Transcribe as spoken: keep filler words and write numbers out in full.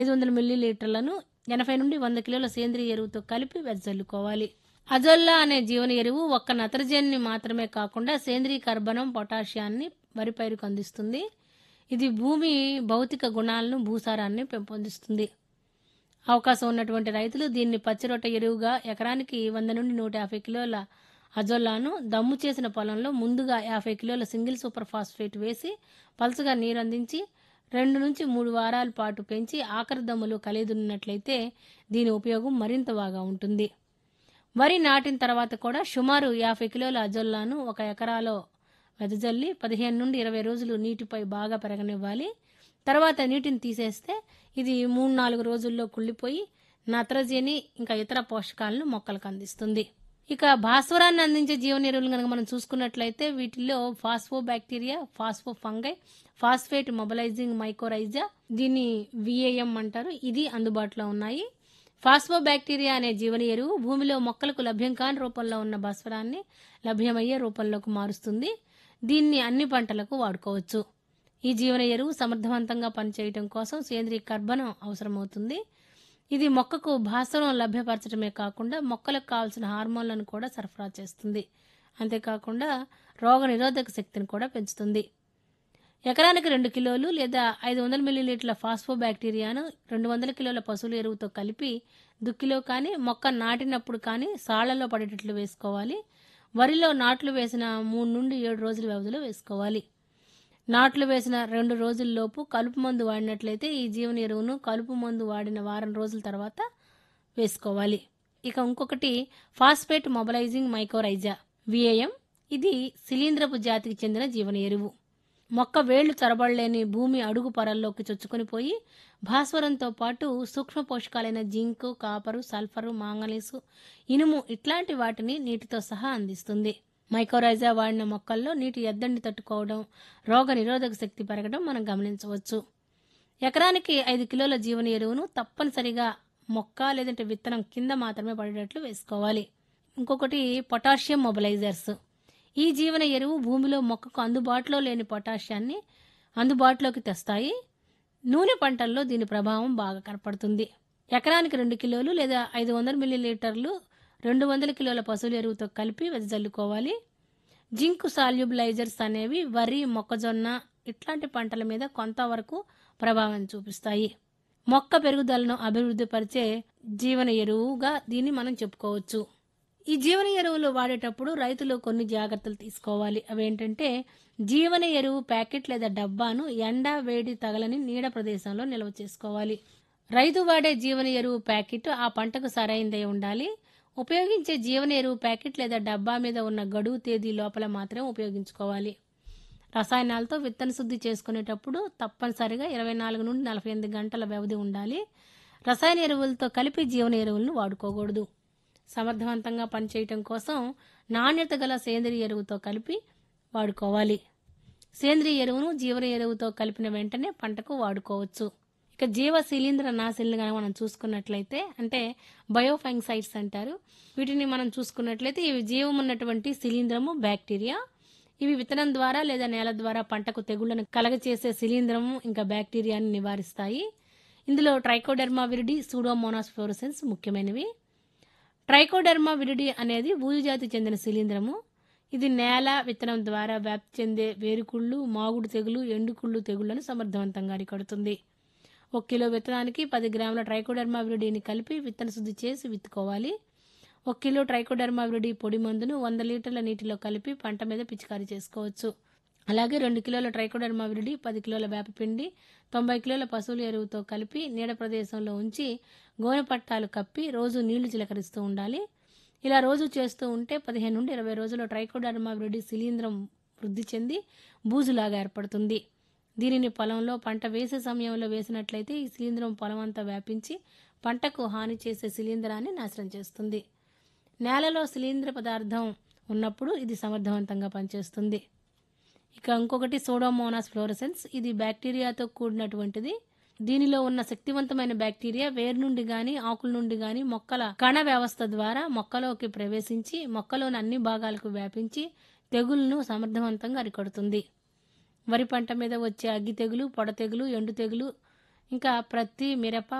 ఐదు వందల మిల్లీలీటర్లను ఎనభై నుండి వంద కిలోల సేంద్రియ ఎరువుతో కలిపి వెదజల్లుకోవాలి. అజొల్లా అనే జీవన ఎరువు ఒక్క నత్రజనిని మాత్రమే కాకుండా సేంద్రియ కర్బనం, పొటాషియాన్ని వరి పైరుకు అందిస్తుంది. ఇది భూమి భౌతిక గుణాలను, భూసారాన్ని పెంపొందిస్తుంది. అవకాశం ఉన్నటువంటి రైతులు దీన్ని పచ్చిరొట్ట ఎరువుగా ఎకరానికి వంద నుండి నూట యాభై కిలోల అజొల్లాను దమ్ము చేసిన పొలంలో ముందుగా యాభై కిలోల సింగిల్ సూపర్ ఫాస్ఫేట్ వేసి పలచగా నీరు అందించి రెండు నుంచి మూడు వారాల పాటు పెంచి ఆఖరి దమ్ములు కలిదున్నట్లయితే దీని ఉపయోగం మరింత బాగా ఉంటుంది. వరి నాటిన తర్వాత కూడా సుమారు యాభై కిలోల అజొల్లాను ఒక ఎకరాలో వెదజల్లి పదిహేను నుండి ఇరవై రోజులు నీటిపై బాగా పెరగనివ్వాలి. తర్వాత నీటిని తీసేస్తే ఇది మూడు నాలుగు రోజుల్లో కుళ్ళిపోయి నత్రజని ఇంకా ఇతర పోషకాలను మొక్కలకు అందిస్తుంది. ఇక భాస్వరాన్ని అందించే జీవన ఎరువులు కనుక మనం చూసుకున్నట్లయితే వీటిల్లో phospho bacteria, phospho fungi, phosphate mobilising mycorrhiza, దీన్ని విఏఎం అంటారు, ఇది అందుబాటులో ఉన్నాయి. ఫాస్ఫో బ్యాక్టీరియా అనే జీవన ఎరువు భూమిలో మొక్కలకు లభ్యం కాని రూపంలో ఉన్న భాస్వరాన్ని లభ్యమయ్యే రూపంలోకి మారుస్తుంది. దీన్ని అన్ని పంటలకు వాడుకోవచ్చు. ఈ జీవన ఎరువు సమర్థవంతంగా పనిచేయటం కోసం సేంద్రియ కర్బనం అవసరమవుతుంది. ఇది మొక్కకు భాస్వరం లభ్యపరచడమే కాకుండా మొక్కలకు కావాల్సిన హార్మోన్లను కూడా సరఫరా చేస్తుంది. అంతేకాకుండా రోగ నిరోధక శక్తిని కూడా పెంచుతుంది. ఎకరానికి రెండు కిలోలు లేదా ఐదు వందల మిల్లీలీటర్ల ఫాస్ఫో బ్యాక్టీరియాను రెండు వందల కిలోల పశువుల ఎరువుతో కలిపి దుక్కిలో కానీ మొక్క నాటినప్పుడు కానీ సాళ్లలో పడేటట్లు వేసుకోవాలి. వరిలో నాట్లు వేసిన మూడు నుండి ఏడు రోజుల వ్యవధిలో వేసుకోవాలి. నాట్లు వేసిన రెండు రోజుల్లోపు కలుపు మందు వాడినట్లయితే ఈ జీవన ఎరువును కలుపు మందు వాడిన వారం రోజుల తర్వాత వేసుకోవాలి. ఇక ఇంకొకటి ఫాస్ఫేట్ మొబలైజింగ్ మైకోరైజా విఏఎం, ఇది శిలీంద్రపు జాతికి చెందిన జీవన ఎరువు. మొక్క వేళ్లు చొరబడలేని భూమి అడుగు పొరల్లోకి చొచ్చుకొని పోయి భాస్వరంతో పాటు సూక్ష్మ పోషకాలైన జింకు, కాపరు, సల్ఫరు, మాంగనీసు, ఇనుము ఇట్లాంటి వాటిని నీటితో సహా అందిస్తుంది. మైకోరైజా వాడిన మొక్కల్లో నీటి ఎద్దండి తట్టుకోవడం, రోగ నిరోధక శక్తి పెరగడం మనం గమనించవచ్చు. ఎకరానికి ఐదు కిలోల జీవన ఎరువును తప్పనిసరిగా మొక్క లేదంటే విత్తనం కింద మాత్రమే పడేటట్లు వేసుకోవాలి. ఇంకొకటి పొటాషియం మొబలైజర్స్. ఈ జీవన ఎరువు భూమిలో మొక్కకు అందుబాటులో లేని పొటాషియాన్ని అందుబాటులోకి తెస్తాయి. నూనె పంటల్లో దీని ప్రభావం బాగా కనపడుతుంది. ఎకరానికి రెండు కిలోలు లేదా ఐదు వందల మిల్లీలీటర్లు రెండు వందల కిలోల పశువుల ఎరువుతో కలిపి వెదజల్లుకోవాలి. జింక్ సాల్యుబలైజర్స్ అనేవి వరి, మొక్కజొన్న ఇట్లాంటి పంటల మీద కొంతవరకు ప్రభావం చూపిస్తాయి. మొక్క పెరుగుదలను అభివృద్ధి పరిచే జీవన ఎరువుగా దీన్ని మనం చెప్పుకోవచ్చు. ఈ జీవన ఎరువులు వాడేటప్పుడు రైతులు కొన్ని జాగ్రత్తలు తీసుకోవాలి. అవేంటంటే జీవన ఎరువు ప్యాకెట్ లేదా డబ్బాను ఎండ వేడి తగలని నీడ ప్రదేశంలో నిల్వ చేసుకోవాలి. రైతు వాడే జీవన ఎరువు ప్యాకెట్ ఆ పంటకు సరైనదై ఉండాలి. ఉపయోగించే జీవన ఎరువు ప్యాకెట్ లేదా డబ్బా మీద ఉన్న గడువు తేదీ లోపల మాత్రమే ఉపయోగించుకోవాలి. రసాయనాలతో విత్తన శుద్ధి చేసుకునేటప్పుడు తప్పనిసరిగా ఇరవై నాలుగు నుండి నలభై ఎనిమిది గంటల వ్యవధి ఉండాలి. రసాయన ఎరువులతో కలిపి జీవన ఎరువులను వాడుకోకూడదు. సమర్థవంతంగా పనిచేయటం కోసం నాణ్యత గల సేంద్రియ ఎరువుతో కలిపి వాడుకోవాలి. సేంద్రియ ఎరువును జీవన ఎరువుతో కలిపిన వెంటనే పంటకు వాడుకోవచ్చు. ఇక జీవ శిలీంద్ర నాశిల్ని కనుక మనం చూసుకున్నట్లయితే అంటే బయోఫంగైడ్స్ అంటారు. వీటిని మనం చూసుకున్నట్లయితే ఇవి జీవం ఉన్నటువంటి శిలీంద్రము, బ్యాక్టీరియా. ఇవి విత్తనం ద్వారా లేదా నేల ద్వారా పంటకు తెగుళ్లను కలగచేసే శిలీంద్రము ఇంకా బ్యాక్టీరియాని నివారిస్తాయి. ఇందులో ట్రైకోడెర్మా విరిడి, సూడోమోనాస్ ఫ్లోరోసెన్స్ ముఖ్యమైనవి. ట్రైకోడెర్మా విరిడి అనేది బూజుజాతి చెందిన శిలీంద్రము. ఇది నేల, విత్తనం ద్వారా వ్యాప్తి చెందే వేరుకుళ్ళు, మాగుడు తెగులు, ఎండుకుళ్ళు తెగుళ్లను సమర్థవంతంగా అరికడుతుంది. ఒక కిలో విత్తనానికి పది గ్రాముల ట్రైకోడెర్మా విరిడిని కలిపి విత్తన శుద్ధి చేసి విత్తుకోవాలి. ఒక కిలో ట్రైకోడెర్మా విరిడి పొడి మందును వంద లీటర్ల నీటిలో కలిపి పంట మీద పిచికారీ చేసుకోవచ్చు. అలాగే రెండు కిలోల ట్రైకోడెర్మా విరిడి, పది కిలోల వేపపిండి, తొంభై కిలోల పశువుల ఎరువుతో కలిపి నీడ ప్రదేశంలో ఉంచి గోనె పట్టాలు కప్పి రోజు నీళ్లు చిలకరిస్తూ ఉండాలి. ఇలా రోజు చేస్తూ ఉంటే పదిహేను నుండి ఇరవై రోజుల్లో ట్రైకోడెర్మా విరిడి శిలీంద్రం వృద్ధి చెంది బూజులాగా ఏర్పడుతుంది. దీనిని పొలంలో పంట వేసే సమయంలో వేసినట్లయితే ఈ శిలీంద్రం పొలం అంతా వ్యాపించి పంటకు హాని చేసే శిలీంధ్రాన్ని నాశనం చేస్తుంది. నేలలో శిలీంద్ర పదార్థం ఉన్నప్పుడు ఇది సమర్థవంతంగా పనిచేస్తుంది. ఇక ఇంకొకటి సూడోమోనాస్ ఫ్లోరోసెన్స్. ఇది బ్యాక్టీరియాతో కూడినటువంటిది. దీనిలో ఉన్న శక్తివంతమైన బ్యాక్టీరియా వేరు నుండి గాని ఆకుల నుండి గాని మొక్కల కణ వ్యవస్థ ద్వారా మొక్కలోకి ప్రవేశించి మొక్కలోని అన్ని భాగాలకు వ్యాపించి తెగుళ్లను సమర్థవంతంగా అరికడుతుంది. వరి పంట మీద వచ్చే అగ్గి తెగులు, పొడ తెగులు, ఎండు తెగులు ఇంకా ప్రతి మిరప